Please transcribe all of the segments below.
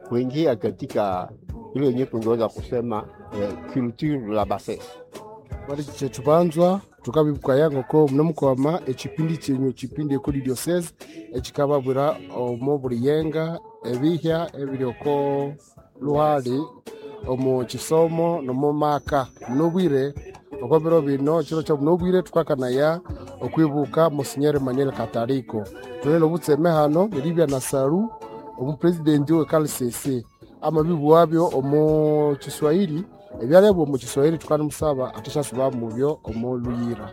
kuingia katika ile yenye tungeweza kusema culture la bassesse. Bali chetubanzwa tukabibuka yango ko mnamukwama ekipindi chenyo kipindi ekodi diocese ekikababura omo buliyenga ebihya ebiryoko luhali omu kisomo nomu maka munobwire okwabiro bino kiro kya munobwire tukakanaya okwibuka Monsignor Emmanuel Kataliko tulelo butseme hano biribya na Saru omu president we KLCC amabibu wabyo omu Kiswahili ebyalebwa mu Kiswahili tukanamusaba atashasuba mu byo omu Luyira.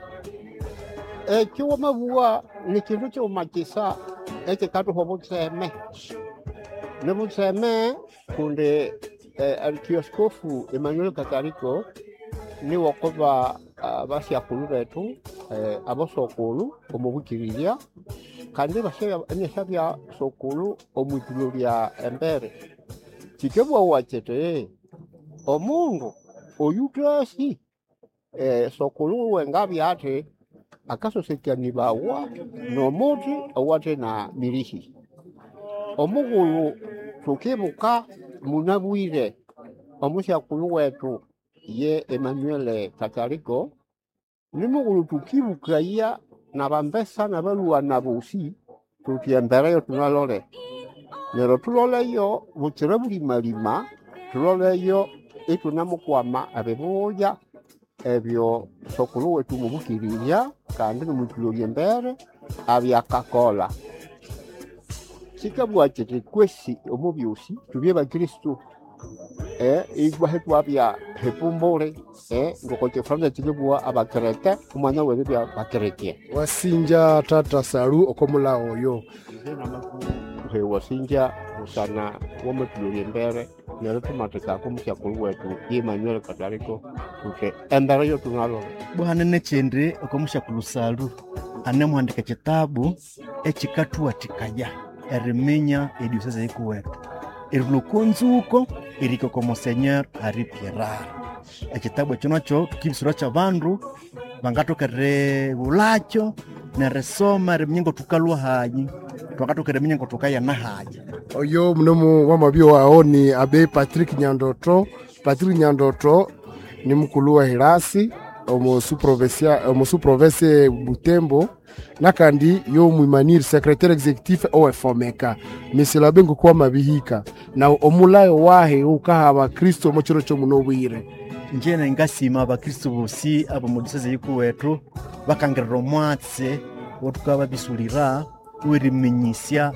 Kiwa mabuwa ni kintu kyo makisa ekikatuho butseme. Ne butseme kunde Arkiyoskofu Emmanuel Kataliko ni wakoba basyakulu betu abasokulu omubukiriya kandi bashabya sokulu omwitulo lya embere kikebwa wachete omundu oyutasi sokulu wengabya ate akasosekanibawa nomuti awate na mirihi omugulu tukibuka munabwire omusyakulu wetu ye Emmanuel Kataliko ni mugulu tukibukaya na bambesa na baluwa na busi tutiembereyo tunalole nero tuloleyo bukire buli malima tuloleyo itunamukwama abebuya ebyo sokulu wetu mubukiriya kandi nomutuloli embere abyakakola kikabwa kiti kwesi omubyusi tubye bakristo igwa hetu abya hepumbole ngoko kifranza kikabwa abakerete kumanya webe bya bakerete wasinja tata Saru okomula oyo wasinja usana womutuloli embere nero tumateka kumusyakulu wetu ye Emmanuel Kataliko tute embere yo tunalo bwana nechendre okomusyakulu Saru anemwandika kitabu ekikatuwatikaya erimenya ediocese ikuwetu erilukunzuko eriko ko Monsignor Henri Pierre ekitabu ekyo tukibisura kya bandu bangatokere ulacho neresoma remingo tukalwa hayi twakatokere mingo tukaya na hayi oyo mnomu wamabyo wao ni abe Patrick Nyandoto ni mukulu wa Hirasi omu sous-province Butembo nakandi yo mwimaniri secrétaire exécutif OFOMECA misila bengo kwa mabihika na omulayo wahe ukaha abakristo mu kiro cyo munobwire njene ngasima abakristo bosi abo mu diocese yikuwetu bakangirira omwatse wotukaba bisulira weriminyisya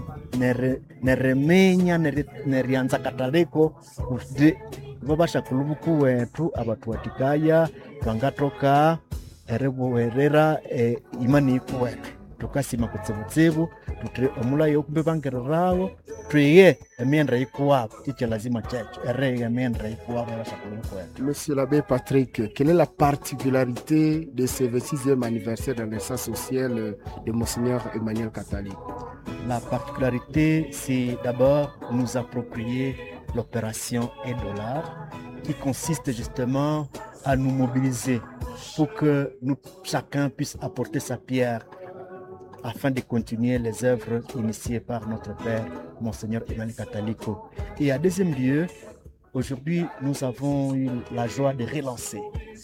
neremenya neryanza Kataliko kuti babashakulu bukuwetu abatuwatikaya twangatoka erebuwerera imani ikuwetu tukasima kutsibutsibu tutire omulayo okubebangirirawo twiye emyenda ikuwabo ikyo lazima checho ereye emyenda ikuwabo abashakulu bukuwetu. Monsieur l'abbé Patrick, quelle est la particularité de ce 26e anniversaire de la naissance sociale de Monseigneur Emmanuel Kataliko? La particularité, c'est d'abord nous approprier l'opération $, qui consiste justement à nous mobiliser pour que chacun puisse apporter sa pierre afin de continuer les œuvres initiées par notre Père, Monseigneur Emmanuel Kataliko. Et à deuxième lieu, aujourd'hui, nous avons eu la joie de relancer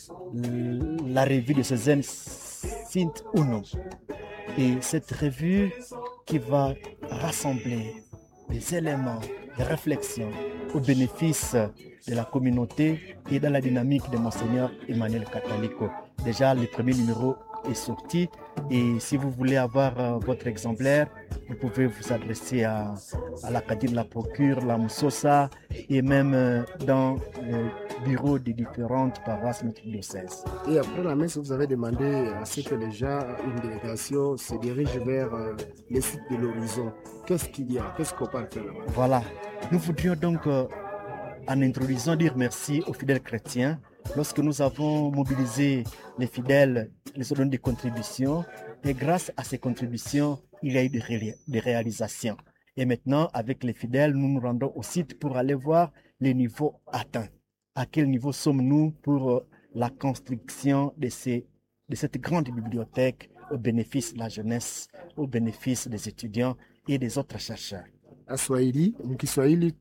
la revue de Cézanne Sint Unum. Et cette revue qui va rassembler des éléments de réflexion au bénéfice de la communauté et dans la dynamique de Monseigneur Emmanuel Kataliko. Déjà, le premier numéro est sorti et si vous voulez avoir votre exemplaire, vous pouvez vous adresser à l'Acadie de la Procure, la Moussosa et même dans le bureau des différentes paroisses diocèses. Et après la messe, vous avez demandé à ce que les gens, une délégation, se dirige vers les sites de l'horizon. Qu'est-ce qu'il y a? Qu'est-ce qu'on peut faire là-bas? Voilà. Nous voudrions donc, en introduisant, dire merci aux fidèles chrétiens. Lorsque nous avons mobilisé les fidèles, les ont donné des contributions. Et grâce à ces contributions, il y a eu des réalisations. Et maintenant, avec les fidèles, nous nous rendons au site pour aller voir les niveaux atteints. À quel niveau sommes-nous pour la construction de cette grande bibliothèque au bénéfice de la jeunesse, au bénéfice des étudiants et des autres chercheurs. Mkiswahili